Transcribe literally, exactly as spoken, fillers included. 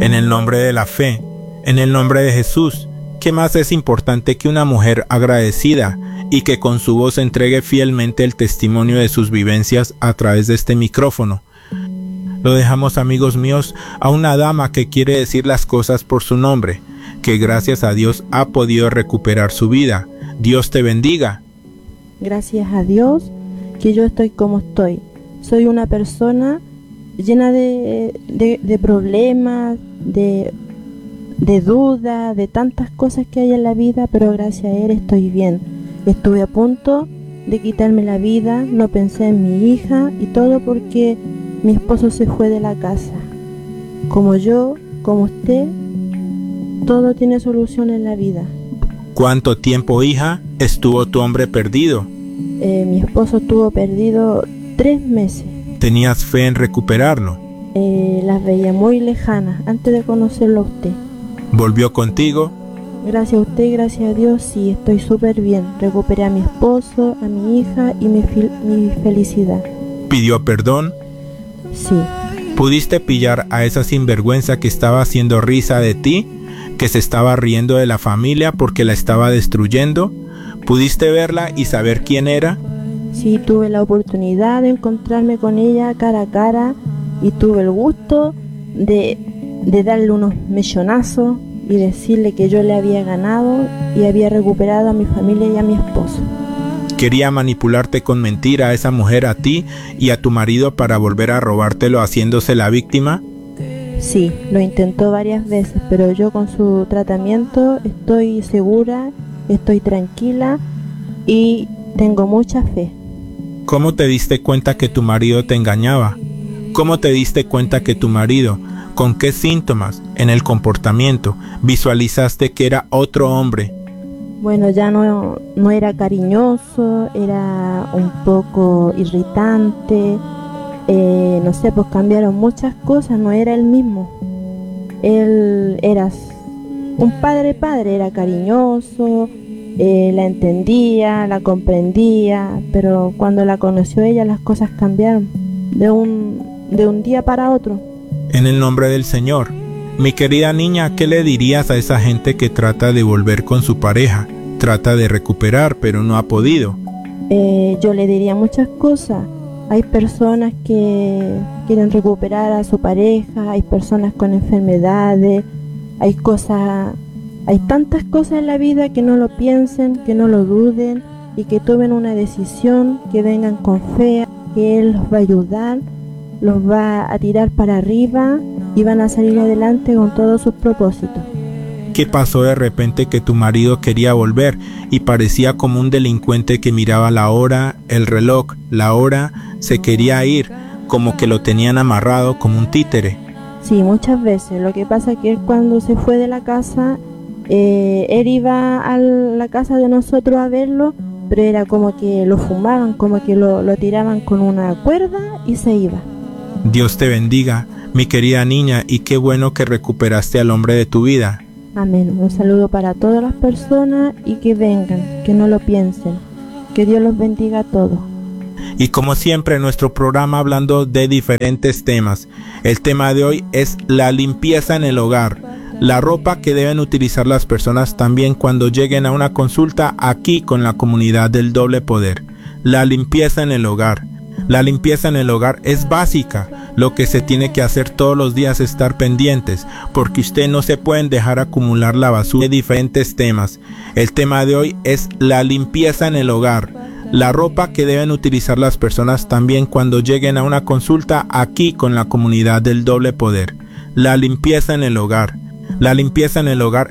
En el nombre de la fe, en el nombre de Jesús, ¿qué más es importante que una mujer agradecida y que con su voz entregue fielmente el testimonio de sus vivencias a través de este micrófono? Lo dejamos, amigos míos, a una dama que quiere decir las cosas por su nombre, que gracias a Dios ha podido recuperar su vida. Dios te bendiga. Gracias a Dios que yo estoy como estoy. Soy una persona llena de, de, de problemas, de, de dudas, de tantas cosas que hay en la vida, pero gracias a Él estoy bien. Estuve a punto de quitarme la vida, no pensé en mi hija y todo porque mi esposo se fue de la casa. Como yo, como usted, todo tiene solución en la vida. ¿Cuánto tiempo, hija, estuvo tu hombre perdido? Eh, mi esposo estuvo perdido tres meses. ¿Tenías fe en recuperarlo? Eh, las veía muy lejanas antes de conocerlo a usted. ¿Volvió contigo? Gracias a usted y gracias a Dios, sí, estoy súper bien. Recuperé a mi esposo, a mi hija y mi, mi felicidad. ¿Pidió perdón? Sí. ¿Pudiste pillar a esa sinvergüenza que estaba haciendo risa de ti? ¿Que se estaba riendo de la familia porque la estaba destruyendo? ¿Pudiste verla y saber quién era? Sí, tuve la oportunidad de encontrarme con ella cara a cara y tuve el gusto de, de darle unos mechonazos y decirle que yo le había ganado y había recuperado a mi familia y a mi esposo. ¿Quería manipularte con mentira a esa mujer, a ti y a tu marido para volver a robártelo haciéndose la víctima? Sí, lo intentó varias veces, pero yo con su tratamiento estoy segura, estoy tranquila y tengo mucha fe. ¿Cómo te diste cuenta que tu marido te engañaba? ¿Cómo te diste cuenta que tu marido, con qué síntomas, en el comportamiento, visualizaste que era otro hombre? Bueno, ya no, no era cariñoso, era un poco irritante, eh, no sé, pues cambiaron muchas cosas, no era el mismo. Él era un padre padre, era cariñoso, eh, la entendía, la comprendía, pero cuando la conoció ella las cosas cambiaron de un, de un día para otro. En el nombre del Señor. Mi querida niña, ¿qué le dirías a esa gente que trata de volver con su pareja? Trata de recuperar, pero no ha podido. Eh, yo le diría muchas cosas. Hay personas que quieren recuperar a su pareja, hay personas con enfermedades, hay cosas, hay tantas cosas en la vida que no lo piensen, que no lo duden y que tomen una decisión, que vengan con fe, que Él los va a ayudar, los va a tirar para arriba y van a salir adelante con todos sus propósitos. ¿Qué pasó de repente que tu marido quería volver y parecía como un delincuente que miraba la hora, el reloj, la hora, se quería ir, como que lo tenían amarrado como un títere? Sí, muchas veces. Lo que pasa es que él cuando se fue de la casa, eh, él iba a la casa de nosotros a verlo, pero era como que lo fumaban, como que lo, lo tiraban con una cuerda y se iba. Dios te bendiga, mi querida niña, y qué bueno que recuperaste al hombre de tu vida. Amén. Un saludo para todas las personas y que vengan, que no lo piensen. Que Dios los bendiga a todos. Y como siempre, nuestro programa hablando de diferentes temas. El tema de hoy es la limpieza en el hogar. La ropa que deben utilizar las personas también cuando lleguen a una consulta aquí con la comunidad del Doble Poder. La limpieza en el hogar. La limpieza en el hogar es básica. Lo que se tiene que hacer todos los días es estar pendientes, porque usted no se pueden dejar acumular la basura de diferentes temas. El tema de hoy es la limpieza en el hogar. La ropa que deben utilizar las personas también cuando lleguen a una consulta aquí con la comunidad del Doble Poder. La limpieza en el hogar. La limpieza en el hogar